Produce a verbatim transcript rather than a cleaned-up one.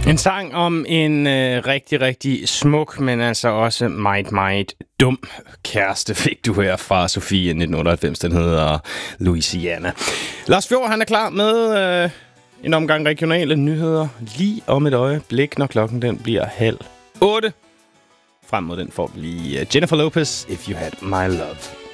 En sang om en øh, rigtig, rigtig smuk, men altså også meget, meget dum kæreste fik du her fra Sofie nitten otteoghalvfems. Den hedder Louisiana. Lars Fjord, han er klar med øh, en omgang regionale nyheder lige om et øjeblik, når klokken den bliver halv otte. Frem mod den får vi lige Jennifer Lopez, If You Had My Love.